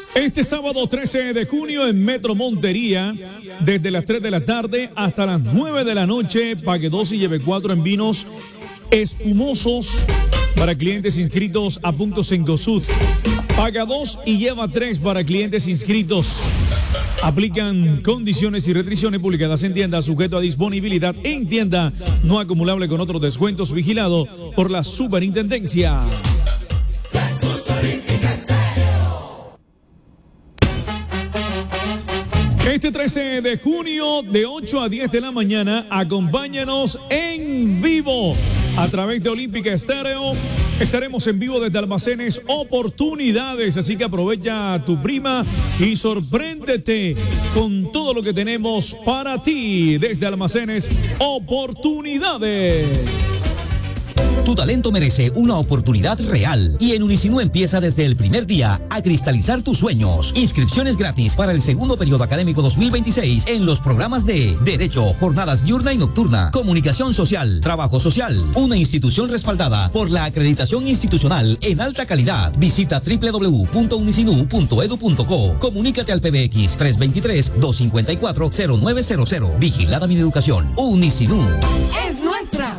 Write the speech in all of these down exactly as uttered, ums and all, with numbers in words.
Este sábado trece de junio en Metro Montería, desde las tres de la tarde hasta las nueve de la noche, pague dos y lleve cuatro en vinos espumosos para clientes inscritos a puntos en Gosud. Paga dos y lleva tres para clientes inscritos. Aplican condiciones y restricciones publicadas en tienda, sujeto a disponibilidad en tienda, no acumulable con otros descuentos, vigilado por la Superintendencia. Este trece de junio, de ocho a diez de la mañana, acompáñanos en vivo a través de Olímpica Estéreo. Estaremos en vivo desde Almacenes Oportunidades, así que aprovecha tu prima y sorpréndete con todo lo que tenemos para ti desde Almacenes Oportunidades. Tu talento merece una oportunidad real y en Unisinú empieza desde el primer día a cristalizar tus sueños. Inscripciones gratis para el segundo periodo académico dos mil veintiséis en los programas de Derecho, Jornadas Diurna y Nocturna, Comunicación Social, Trabajo Social, una institución respaldada por la acreditación institucional en alta calidad. Visita doble u doble u doble u punto unisinú punto edu punto co. Comunícate al P B X tres dos tres, dos cinco cuatro, cero nueve cero cero. Vigilada mi educación. Unisinú. ¡Es nuestra!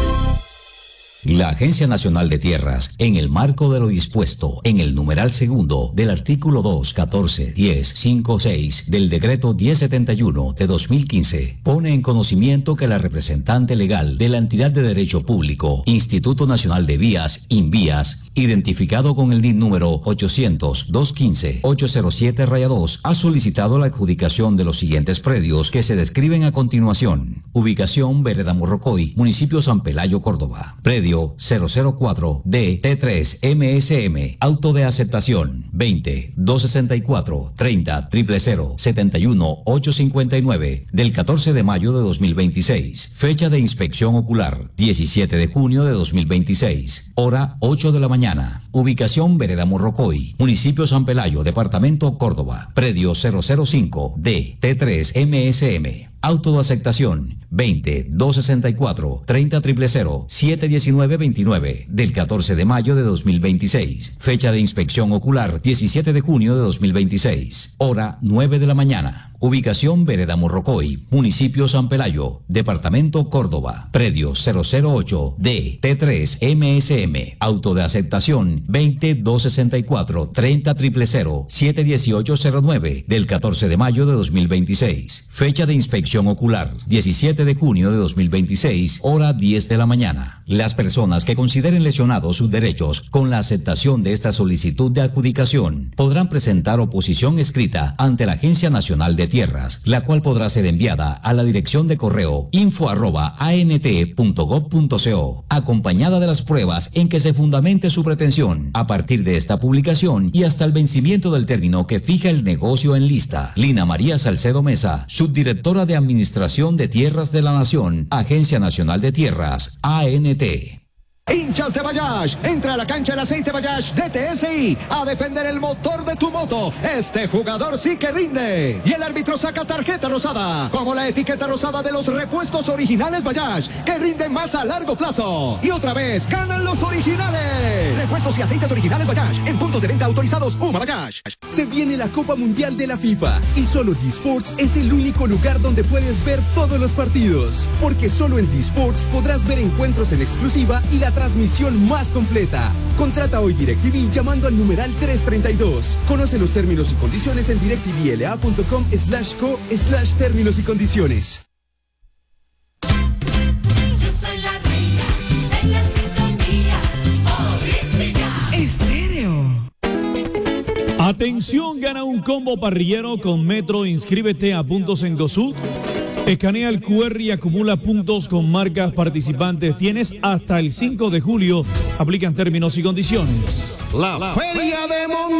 La Agencia Nacional de Tierras, en el marco de lo dispuesto en el numeral segundo del artículo dos, catorce, diez, cinco, seis del decreto diez setenta y uno de dos mil quince, pone en conocimiento que la representante legal de la entidad de derecho público, Instituto Nacional de Vías, INVÍAS, identificado con el N I N número ochocientos, doscientos quince, ochocientos siete dos, ha solicitado la adjudicación de los siguientes predios que se describen a continuación. Ubicación: Vereda Morrocoy, municipio San Pelayo, Córdoba. Predio cero cero cuatro D T tres M S M. Auto de aceptación veinte, doscientos sesenta y cuatro, treinta, cero cero cero, setenta y uno, ochocientos cincuenta y nueve del catorce de mayo de dos mil veintiséis. Fecha de inspección ocular diecisiete de junio de dos mil veintiséis. Hora ocho de la mañana. Ubicación: Vereda Morrocoy, municipio San Pelayo, departamento Córdoba. Predio cero cero cinco D T tres M S M. Auto de aceptación veinte, doscientos sesenta y cuatro, treinta, cero cero cero, setecientos diecinueve, veintinueve del catorce de mayo de dos mil veintiséis. Fecha de inspección ocular diecisiete de junio de dos mil veintiséis. Hora nueve de la mañana. Ubicación: Vereda Morrocoy, municipio San Pelayo, departamento Córdoba. Predio cero cero ocho D T tres M S M. Auto de aceptación veinte, doscientos sesenta y cuatro, treinta, cero cero cero, setecientos dieciocho, cero nueve del catorce de mayo de dos mil veintiséis. Fecha de inspección ocular diecisiete de junio de dos mil veintiséis, hora diez de la mañana. Las personas que consideren lesionados sus derechos con la aceptación de esta solicitud de adjudicación podrán presentar oposición escrita ante la Agencia Nacional de Tierras, la cual podrá ser enviada a la dirección de correo info arroba ant punto gob punto co, acompañada de las pruebas en que se fundamente su pretensión a partir de esta publicación y hasta el vencimiento del término que fija el negocio en lista. Lina María Salcedo Mesa, subdirectora de Administración de Tierras de la Nación, Agencia Nacional de Tierras, A N T. Hinchas de Bayash, entra a la cancha el aceite Bayash de T S I a defender el motor de tu moto. Este jugador sí que rinde. Y el árbitro saca tarjeta rosada, como la etiqueta rosada de los repuestos originales Bayash, que rinden más a largo plazo. Y otra vez, ganan los originales. Repuestos y aceites originales Bayash, en puntos de venta autorizados Uma Bayash. Se viene la Copa Mundial de la FIFA y solo D-Sports es el único lugar donde puedes ver todos los partidos. Porque solo en D-Sports podrás ver encuentros en exclusiva y la transmisión más completa. Contrata hoy DirecTV llamando al numeral trescientos treinta y dos. Conoce los términos y condiciones en directvla punto com slash co slash términos y condiciones. Yo soy la reina de la sintonía olímpica. Estéreo. Atención, gana un combo parrillero con Metro. Inscríbete a puntos en Gosud. Escanea el Q R y acumula puntos con marcas participantes. Tienes hasta el cinco de julio. Aplican términos y condiciones. La Feria de Monterrey.